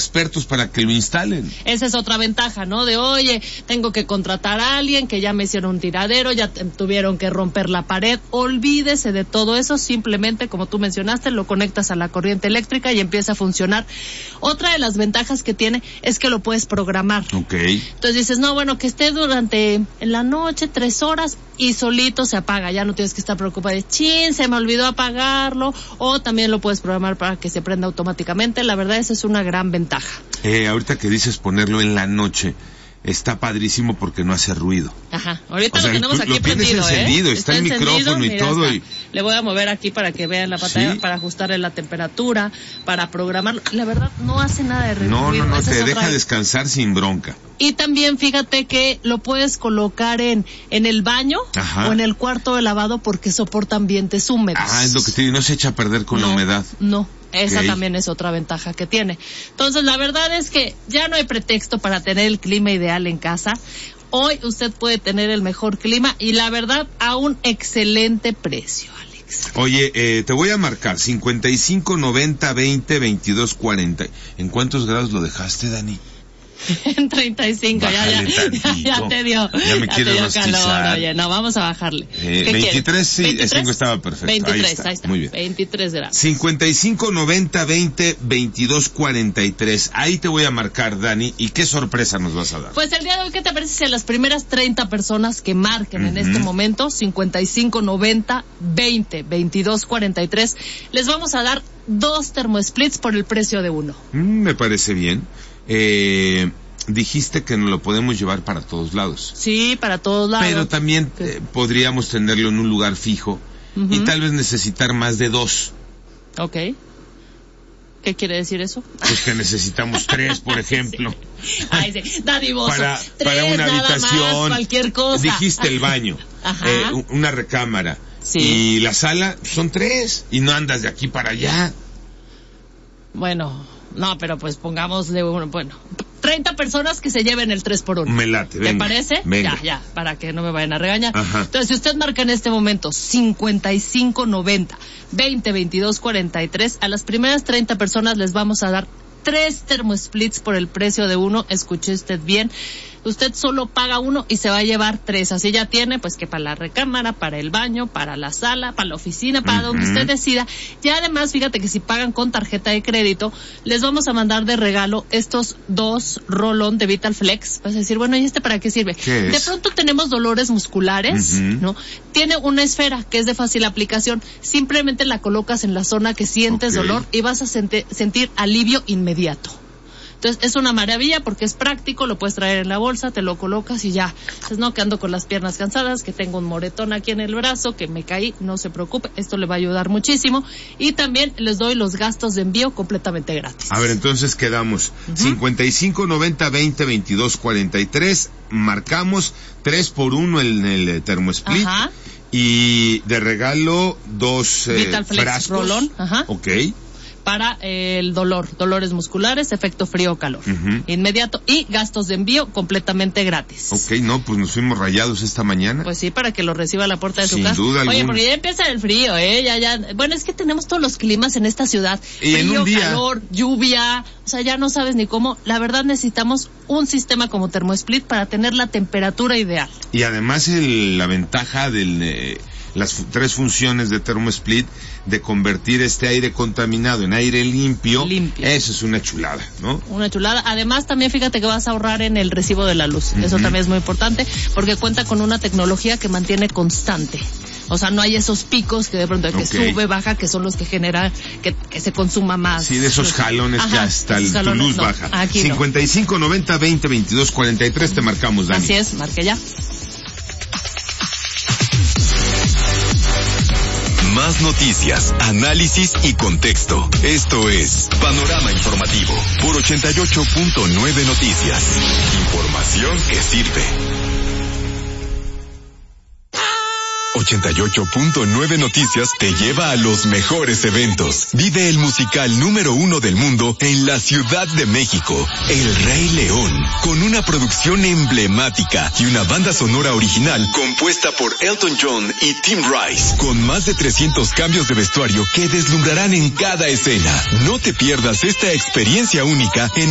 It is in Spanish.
expertos para que lo instalen. Esa es otra ventaja, ¿no? De, oye, tengo que contratar a alguien, que ya me hicieron un tiradero, ya tuvieron que romper la pared. Olvídese de todo eso, simplemente, como tú mencionaste, lo conectas a la corriente eléctrica y empieza a funcionar. Otra de las ventajas que tiene es que lo puedes programar. Okay. Entonces dices, no, bueno, que esté en la noche 3 horas y solito se apaga. Ya no tienes que estar preocupado de, chin, se me olvidó apagarlo. O también lo puedes programar para que se prenda automáticamente. La verdad, esa es una gran ventaja. Ahorita que dices ponerlo en la noche, está padrísimo porque no hace ruido. Ajá, ahorita lo tenemos aquí prendido, encendido, está el micrófono y todo. Le voy a mover aquí para que vean la pantalla, ¿sí? Para ajustarle la temperatura, para programarlo. La verdad, no hace nada de ruido. No, te deja descansar sin bronca. Y también fíjate que lo puedes colocar en el baño, ajá, o en el cuarto de lavado porque soporta ambientes húmedos. Es lo que te digo, no se echa a perder con la humedad. No. Esa también es otra ventaja que tiene. Entonces, la verdad es que ya no hay pretexto para tener el clima ideal en casa. Hoy usted puede tener el mejor clima y la verdad a un excelente precio, Alex. Oye, te voy a marcar 55 90 20 22 40. ¿En cuántos grados lo dejaste, Dani? En 35, ya te dio. Ya me quiero rostizar. Calor, oye, no, vamos a bajarle. 23, sí, 23? Estaba perfecto. 23, ahí está. Muy bien. 23 grados. 55 90 20 22 43. Ahí te voy a marcar, Dani, ¿y qué sorpresa nos vas a dar? Pues el día de hoy, ¿qué te parece si a las primeras 30 personas que marquen en este momento, 55 90 20 22 43, les vamos a dar 2 termosplits por el precio de 1? Me parece bien. Dijiste que nos lo podemos llevar para todos lados. Sí, para todos lados. Pero también podríamos tenerlo en un lugar fijo y tal vez necesitar más de 2. Ok. ¿Qué quiere decir eso? Pues que necesitamos 3, por ejemplo. Sí. Ay, sí. Dadivoso. Para una habitación. Más, cualquier cosa. Dijiste el baño, una recámara. Sí. Y la sala son 3 y no andas de aquí para allá. Bueno, no, pero pues pongámosle 30 personas que se lleven el 3x1. Me late, venga. ¿Te parece? Venga. Ya, para que no me vayan a regañar. Ajá. Entonces, si usted marca en este momento 55 90 20 22 43, a las primeras 30 personas les vamos a dar 3 termosplits por el precio de 1. Escuche usted bien. Usted solo paga 1 y se va a llevar 3. Así ya tiene, pues, que para la recámara, para el baño, para la sala, para la oficina, para donde usted decida. Y además, fíjate que si pagan con tarjeta de crédito, les vamos a mandar de regalo estos 2 rolón de Vital Flex. Vas a decir, bueno, ¿y este para qué sirve? ¿Qué es? De pronto tenemos dolores musculares, ¿no? Tiene una esfera que es de fácil aplicación. Simplemente la colocas en la zona que sientes dolor y vas a sentir alivio inmediato. Entonces, es una maravilla porque es práctico, lo puedes traer en la bolsa, te lo colocas y ya. Entonces, no, que ando con las piernas cansadas, que tengo un moretón aquí en el brazo, que me caí, no se preocupe, esto le va a ayudar muchísimo. Y también les doy los gastos de envío completamente gratis. A ver, entonces quedamos 55 90 20 22 43, marcamos 3x1 en el termosplit. Ajá. Y de regalo 2 Vital Flex frascos. rolón. Ajá. Ok. Para el dolores musculares, efecto frío o calor, inmediato, y gastos de envío completamente gratis. Ok, no, pues nos fuimos rayados esta mañana. Pues sí, para que lo reciba a la puerta de su casa. Sin duda alguna. Oye, porque ya empieza el frío, ya. Bueno, es que tenemos todos los climas en esta ciudad. Y frío, en un día, calor, lluvia, o sea, ya no sabes ni cómo. La verdad necesitamos un sistema como Termosplit para tener la temperatura ideal. Y además la ventaja las 3 funciones de Termosplit de convertir este aire contaminado en aire limpio. Eso es una chulada, ¿no? Una chulada. Además, también fíjate que vas a ahorrar en el recibo de la luz. Eso también es muy importante porque cuenta con una tecnología que mantiene constante. O sea, no hay esos picos que de pronto que sube, baja, que son los que generan que se consuma más. Sí, de esos jalones que hasta tu luz baja. Aquí 55 90 20 22 43 te marcamos, Dani. Así es, marque ya. Más noticias, análisis y contexto. Esto es Panorama Informativo por 88.9 Noticias. Información que sirve. 88.9 Noticias te lleva a los mejores eventos. Vive el musical número 1 del mundo en la Ciudad de México, El Rey León, con una producción emblemática y una banda sonora original compuesta por Elton John y Tim Rice, con más de 300 cambios de vestuario que deslumbrarán en cada escena. No te pierdas esta experiencia única en